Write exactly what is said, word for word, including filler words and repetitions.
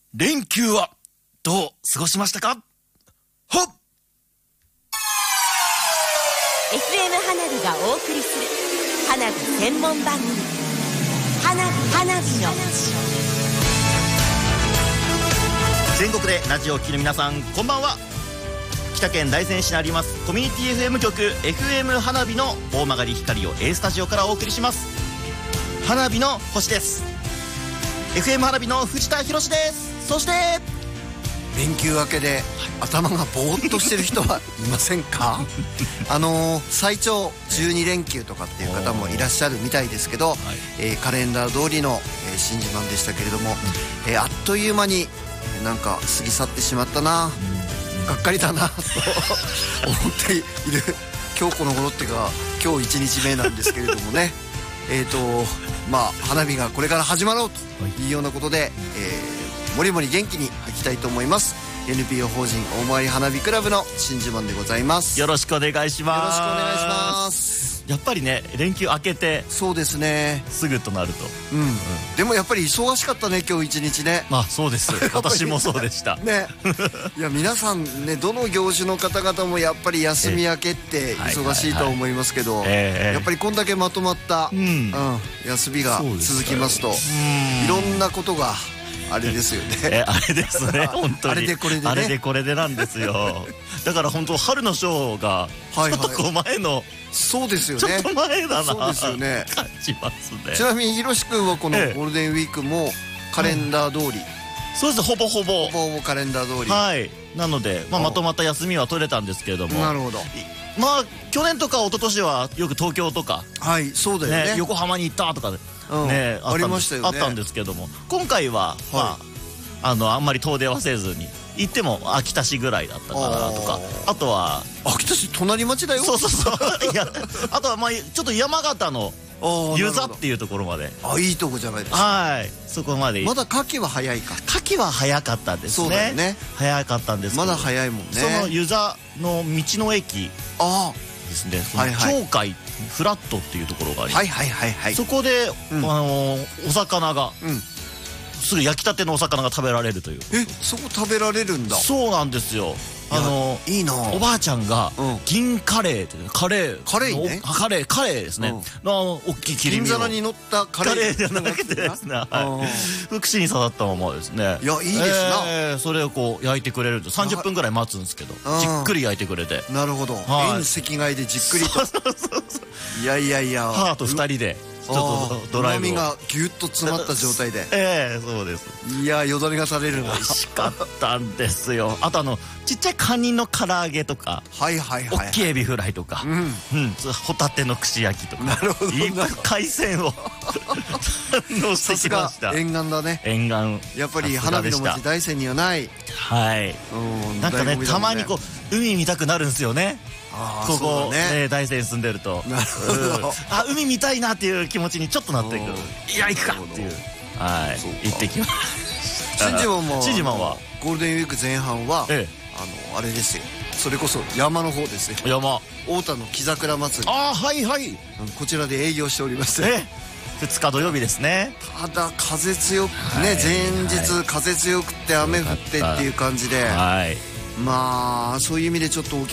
連休はどう過ごしましたか？ほっエフエム 花火がお送りする花火専門番組、花火花火の全国でラジオを聴きの皆さん、こんばんは。北県大仙市にありますコミュニティ エフエム 局 エフエム 花火の大曲光を A スタジオからお送りします。花火の星です。 エフエム 花火の藤田博です。そして連休明けで頭がぼーっとしてる人はいませんか？あのー、最長じゅうにれんきゅうとかっていう方もいらっしゃるみたいですけど、はい、えー、カレンダー通りの、えー、新自慢でしたけれども、うん、えー、あっという間になんか過ぎ去ってしまったな、うん、がっかりだなと思っている今日この頃っていうか今日いちにちめなんですけれどもねえーとまあ花火がこれから始まろうというようなことで、はい、えー、もりもり元気にいきたいと思います。 エヌピーオー 法人大曲花火クラブの新自慢でございます。 よろしくお願いします。 よろしくお願いします。 やっぱりね、連休明けてそうですね、 すぐとなると、 うん、うん、でもやっぱり忙しかったね今日一日ね。 まあそうです私もそうでしたね。いや皆さんね、どの業種の方々もやっぱり休み明けって忙しいと思いますけど、やっぱりこんだけまとまった、うんうん、休みが続きますといろんなことがあれですよね。 えあれですね本当にあれでこれでね、 あれでこれでなんですよ。だから本当春のショーがちょっとこう前の、 そうですよね、 ちょっと前だな、 そうですよね、 感じますね。 ちなみにひろし君はこのゴールデンウィークもカレンダー通り、うん、 そうです、ほぼほぼほぼほぼカレンダー通り、 はい。なので、まあ、まとまった休みは取れたんですけれども、 なるほど。 まあ去年とか一昨年はよく東京とか、 はい、そうだよね、 ね、横浜に行ったとかね、うん、ありましたよね、あったんですけども、今回は、はい、まああのあんまり遠出はせずに行っても秋田市ぐらいだったかなとか、あとは秋田市隣町だよ。そうそうそういや、あとはまあちょっと山形の湯沢っていうところまで、 あ、いいとこじゃないですか。 はい、そこまで。まだ牡蠣は早いか。 牡蠣は早かったですね。そうだよね、早かったんですけど、 まだ早いもんね。 その湯沢の道の駅ですね、鳥海フラットっていうところがあります。そこで、うん、あのお魚が、うん、すぐ焼きたてのお魚が食べられるという。 え、そこ食べられるんだ。 そうなんですよ。あのいいな、 おばあちゃんが銀カレーってカレーカレーね、 カレーカレーですね、の大きい切り身を銀皿に乗ったカレーじゃなくてですね、串に刺さったままですね。 いや、いいですな。 それをこう焼いてくれるとさんじゅっぷんぐらい待つんですけど、じっくり焼いてくれて。 なるほど、遠赤外でじっくりと。いやいやいや、 母とふたりでちょっとドライブを、 うまみがギュッと詰まった状態で。 ええ、そうです。 いや、よだれが垂れるな。 美味しかったんですよ。あとあのちっちゃいカニの唐揚げとか、 はいはいはい、 大きいエビフライとか、うん、ホタテの串焼きとか、なるほど、いっぱい海鮮を堪能してきました。 沿岸だね。 沿岸、 やっぱり花火の町大山にはない。 はい、なんかね、たまにこう海見たくなるんですよね。ここ大山住んでると、 なるほど、 あ、海見たいなっていう気持ちにちょっとなっていく。いや、行くかっていう、はい、行ってきました。 新自慢も新自慢はゴールデンウィーク前半はあのあれですよ、それこそ山の方ですよ。 山、 太田の木桜祭り、 ああ、はいはい、 こちらで営業しておりまして、 ふつか土曜日ですね。 ただ風強くね、前日風強くて雨降ってっていう感じで、まあそういう意味でちょっとお客